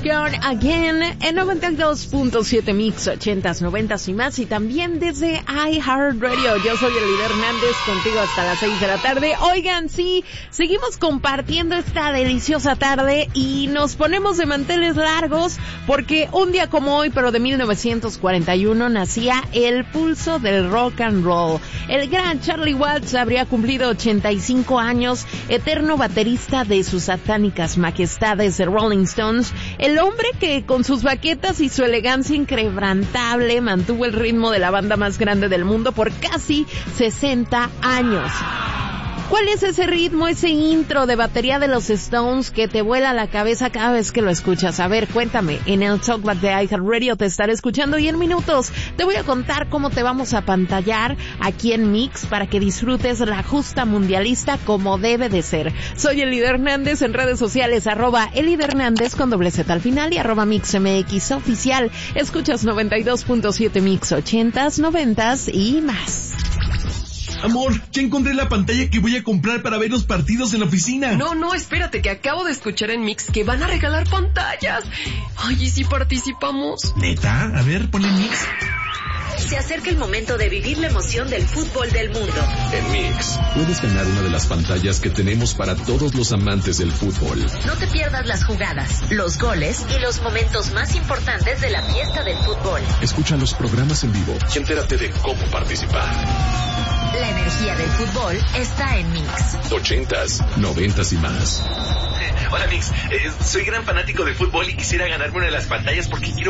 canción Again en 92.7 Mix 80s, 90s y más, y también desde iHeartRadio. Yo soy Elida Hernández, contigo hasta las 6 de la tarde. Oigan, sí, seguimos compartiendo esta deliciosa tarde y nos ponemos de manteles largos porque un día como hoy, pero de 1941, nacía el pulso del rock and roll. El gran Charlie Watts habría cumplido 85 años, eterno baterista de sus satánicas majestades de Rolling Stones, el hombre que con sus baquetas y su elegancia inquebrantable mantuvo el ritmo de la banda más grande del mundo por casi 60 años. ¿Cuál es ese ritmo, ese intro de batería de los Stones que te vuela la cabeza cada vez que lo escuchas? A ver, cuéntame, en el Talkback de iHeartRadio te estaré escuchando y en minutos te voy a contar cómo te vamos a pantallar aquí en Mix para que disfrutes la justa mundialista como debe de ser. Soy Elida Hernández en redes sociales, @Elida Hernández con doble Z al final y @MixMX oficial. Escuchas 92.7 Mix 80s, 90s y más. Amor, ya encontré la pantalla que voy a comprar para ver los partidos en la oficina. No, espérate, que acabo de escuchar en Mix que van a regalar pantallas. Ay, ¿y si participamos? ¿Neta? A ver, ponle Mix. Se acerca el momento de vivir la emoción del fútbol del mundo. En Mix, puedes ganar una de las pantallas que tenemos para todos los amantes del fútbol. No te pierdas las jugadas, los goles y los momentos más importantes de la fiesta del fútbol. Escucha los programas en vivo y entérate de cómo participar. La energía del fútbol está en Mix. 80s, 90s y más. Hola Mix, soy gran fanático de fútbol y quisiera ganarme una de las pantallas porque quiero